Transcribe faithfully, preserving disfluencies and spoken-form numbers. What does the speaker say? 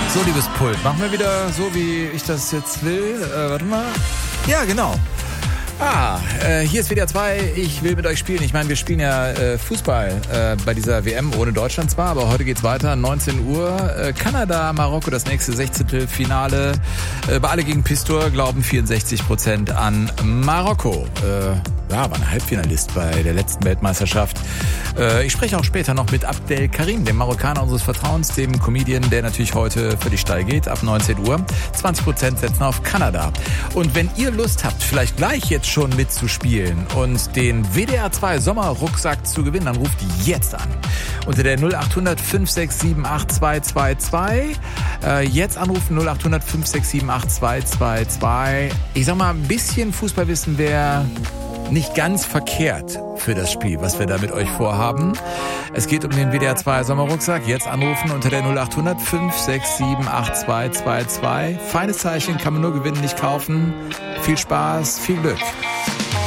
So, liebes Pult, machen wir wieder so, wie ich das jetzt will. Äh, warte mal. Ja, genau. Ah, äh, hier ist W D R zwei. Ich will mit euch spielen. Ich meine, wir spielen ja äh, Fußball äh, bei dieser W M ohne Deutschland zwar, aber heute geht's weiter. neunzehn Uhr. Äh, Kanada, Marokko, das nächste Sechzehntelfinale. Äh, bei Alle gegen Pistor glauben vierundsechzig Prozent an Marokko. Äh, ja, war ein Halbfinalist bei der letzten Weltmeisterschaft. Äh, ich spreche auch später noch mit Abdel Karim, dem Marokkaner unseres Vertrauens, dem Comedian, der natürlich heute für die Steil geht, ab neunzehn Uhr. zwanzig Prozent setzen auf Kanada. Und wenn ihr Lust habt, vielleicht gleich jetzt schon mitzuspielen und den W D R zwei Sommerrucksack zu gewinnen, dann ruft jetzt an. Unter der null acht hundert fünf sechs sieben acht zwei zwei zwei. Äh, jetzt anrufen null acht hundert fünf sechs sieben acht zwei zwei zwei. Ich sag mal, ein bisschen Fußballwissen wäre nicht ganz verkehrt für das Spiel, was wir da mit euch vorhaben. Es geht um den W D R zwei Sommerrucksack. Jetzt anrufen unter der null acht hundert fünf sechs sieben acht zwei zwei zwei. Feines Zeichen, kann man nur gewinnen, nicht kaufen. Viel Spaß, viel Glück.